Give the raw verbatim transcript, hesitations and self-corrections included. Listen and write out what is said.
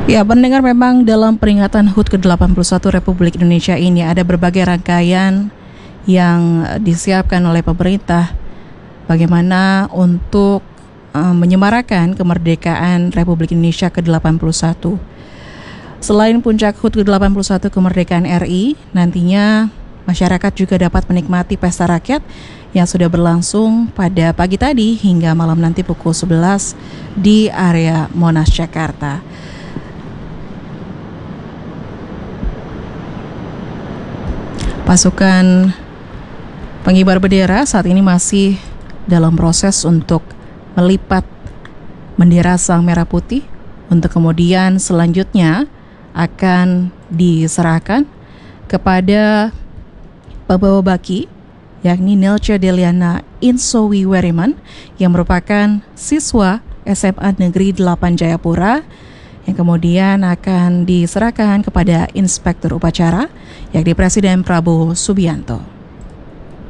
Ya, pendengar, memang dalam peringatan H U T ke delapan puluh satu Republik Indonesia ini ada berbagai rangkaian yang disiapkan oleh pemerintah bagaimana untuk uh, menyemarakan kemerdekaan Republik Indonesia ke delapan puluh satu. Selain puncak H U T ke delapan puluh satu kemerdekaan R I, nantinya masyarakat juga dapat menikmati pesta rakyat yang sudah berlangsung pada pagi tadi hingga malam nanti pukul sebelas di area Monas, Jakarta. Pasukan pengibar bendera saat ini masih dalam proses untuk melipat bendera Sang Merah Putih untuk kemudian selanjutnya akan diserahkan kepada pembawa baki, yakni Nelce Deliana Insowi Weriman yang merupakan siswa S M A Negeri delapan Jayapura, yang kemudian akan diserahkan kepada Inspektur Upacara, yakni Presiden Prabowo Subianto.